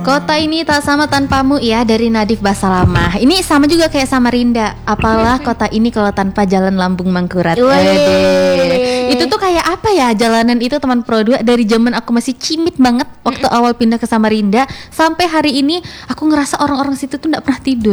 Kota ini tak sama tanpamu ya, dari Nadif Basalamah. Ini sama juga kayak Samarinda. Apalah kota ini kalau tanpa jalan lambung Mangkurat. Itu tuh kayak apa ya jalanan itu teman Pro 2, dari zaman aku masih cimit banget waktu awal pindah ke Samarinda sampai hari ini aku ngerasa orang-orang situ tuh nggak pernah tidur.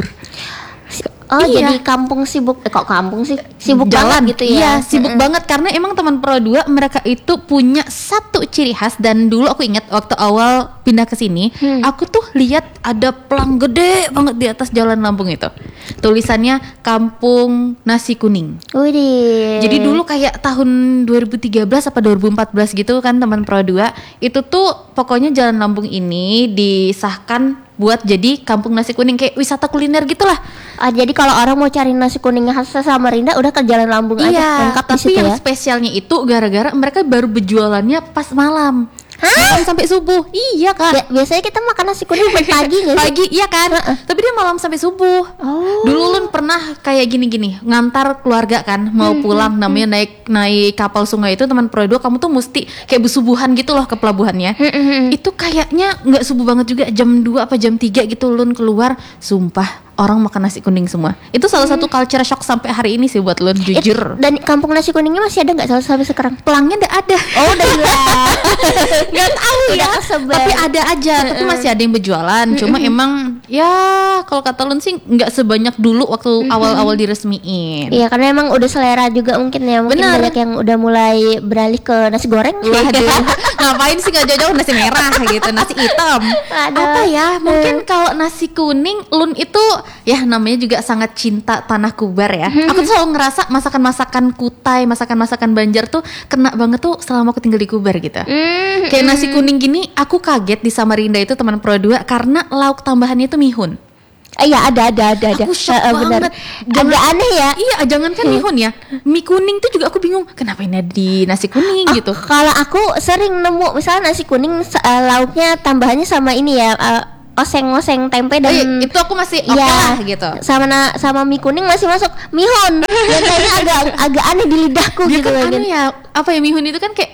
Oh iya. Jadi kampung sibuk, kok kampung sih? Sibuk jalan banget gitu ya? Iya sibuk banget, karena emang teman Pro 2 mereka itu punya satu ciri khas. Dan dulu aku ingat waktu awal pindah ke sini, aku tuh lihat ada pelang gede banget di atas jalan Lampung itu. Tulisannya Kampung Nasi Kuning. Widih. Jadi dulu kayak tahun 2013 apa 2014 gitu kan teman Pro 2, itu tuh pokoknya jalan Lampung ini disahkan buat jadi kampung nasi kuning, kayak wisata kuliner gitulah. Jadi kalau orang mau cari nasi kuning khas Samarinda udah ke Jalan Lambung aja, lengkap di tapi situ yang ya. spesialnya itu gara-gara mereka baru berjualannya pas malam. Malam sampai subuh. Iya Kak. Biasanya kita makan nasi kuning pagi nggak sih? Pagi iya kan. Tapi dia malam sampai subuh. Dulu Lun pernah kayak gini-gini, ngantar keluarga kan mau pulang, namanya naik kapal sungai itu teman Pro 2, kamu tuh mesti kayak bersubuhan gitu loh ke pelabuhannya. Itu kayaknya nggak subuh banget juga, jam 2 apa jam 3 gitu Lun keluar, sumpah orang makan nasi kuning semua. Itu salah satu culture shock sampai hari ini sih buat Lun, jujur. Dan kampung nasi kuningnya masih ada nggak sampai sekarang? Pelangnya nggak ada. Oh udah hilang. Nggak tahu ya. Tapi ada aja. Tapi masih ada yang berjualan. Cuma emang ya kalau kata Lun sih nggak sebanyak dulu waktu awal-awal diresmiin. Iya karena emang udah selera juga mungkin ya. Mungkin banyak yang udah mulai beralih ke nasi goreng. Waduh, ngapain sih nggak jauh-jauh nasi merah gitu, nasi hitam. Apa ya? Mungkin kalau nasi kuning Lun itu ya namanya juga sangat cinta tanah Kubar ya. Aku tuh selalu ngerasa masakan-masakan Kutai, masakan-masakan Banjar tuh kena banget tuh selama aku tinggal di Kubar gitu. Kayak nasi kuning gini, aku kaget di Samarinda itu teman Pro 2 karena lauk tambahannya itu mihun. Iya ada. Aku shock banget. Agak aneh ya. Iya, jangankan mihun ya, mie kuning tuh juga aku bingung kenapa ini ada di nasi kuning gitu. Kalau aku sering nemu misalnya nasi kuning lauknya tambahannya sama ini ya, oseng-oseng tempe dan itu aku masih oke lah gitu. Sama mie kuning masih masuk. Mihun yang kayaknya agak aneh di lidahku dia gitu kan ya. Apa ya, mihun itu kan kayak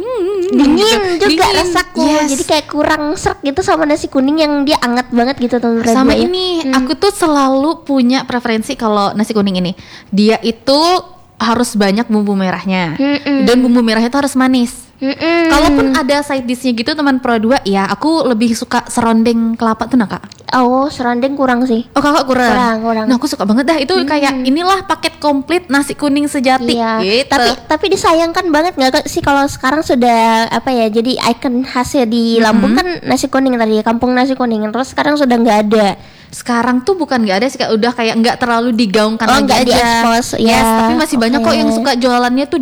dingin juga dingin. rasaku. Jadi kayak kurang serk gitu sama nasi kuning yang dia anget banget gitu teman. Sama ini aku tuh selalu punya preferensi kalau nasi kuning ini. Dia itu harus banyak bumbu merahnya. Dan bumbu merahnya tuh harus manis. Kalaupun ada side dishnya gitu teman Pro 2, ya aku lebih suka serondeng kelapa tuh Kak. Oh, serondeng kurang sih. Oh, Kakak kurang. Nah, aku suka banget dah itu, kayak inilah paket komplit nasi kuning sejati. Iya. Gitu. Tapi disayangkan banget nggak sih kalau sekarang sudah apa ya, jadi ikon khasnya di Lampung kan nasi kuning tadi, kampung nasi kuning. Terus sekarang sudah nggak ada. Sekarang tuh bukan nggak ada sih Kak, udah kayak nggak terlalu digaungkan lagi nggak aja. Di-expose, yes, tapi masih banyak kok yang suka jualannya tuh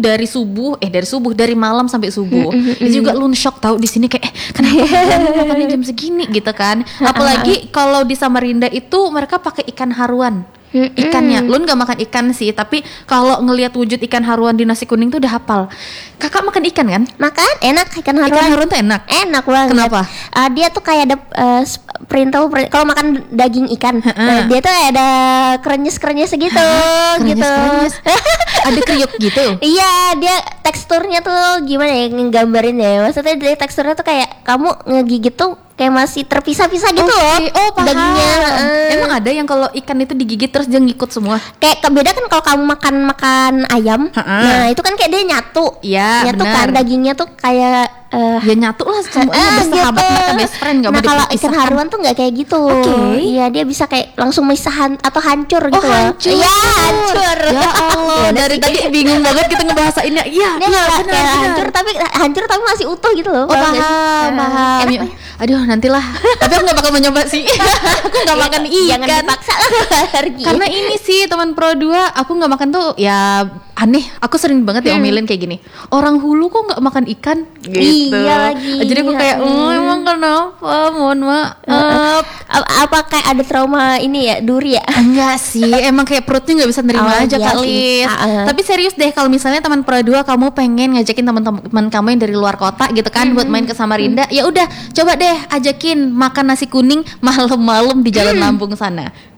dari malam sampai subuh. Itu juga Lun shock tahu di sini kayak kenapa makannya jam segini gitu kan. Apalagi kalau di Samarinda itu mereka pakai ikan haruan. Ikannya, Lun gak makan ikan sih, tapi kalau ngelihat wujud ikan haruan di nasi kuning tuh udah hafal. Kakak makan ikan kan? Makan, enak ikan haruan. Ikan haruan tuh enak. Enak banget. Kenapa? Dia tuh kayak ada perintil kalau makan daging ikan. Nah, dia tuh ada krenyes-krenyes gitu. Krenyes. Ada kriuk gitu. Iya, dia teksturnya tuh gimana ya nggambarin ya. Maksudnya dia teksturnya tuh kayak kamu ngegigit tuh kayak masih terpisah-pisah gitu loh. Oh, paham. Dagingnya. Emang ada yang kalau ikan itu digigit terus dia ngikut semua? Kayak beda kan kalau kamu makan ayam. Nah, itu kan kayak dia nyatu. Iya, nyatu kan dagingnya tuh kayak ya nyatu lah semuanya bersahabat, gitu. mereka best friend, gak nah, mau kalau dipisahkan. ikan haruan tuh nggak kayak gitu. Iya, dia bisa kayak langsung misahan atau hancur gitu. Hancur. Iya, hancur. Ya Allah, dari tadi bingung banget kita ngebahasainnya. Iya, benar. Hancur tapi masih utuh gitu loh. Paham. Aduh, nantilah. Tapi aku gak bakal mencoba sih. Aku gak makan ikan. Jangan dipaksa lah. Karena ini sih teman Pro 2, aku gak makan tuh ya aneh. Aku sering banget diomelin kayak gini. Orang Hulu kok gak makan ikan? Gitu. Iya lagi. Jadi aku kayak emang kenapa? Mohon maaf. Apa kayak ada trauma ini ya, duri ya? Enggak sih, emang kayak perutnya nggak bisa nerima aja Kak Lis. Tapi serius deh, kalau misalnya teman Pro 2 kamu pengen ngajakin teman-teman kamu yang dari luar kota gitu kan buat main ke Samarinda, ya udah coba deh ajakin makan nasi kuning malam-malam di Jalan Lampung sana.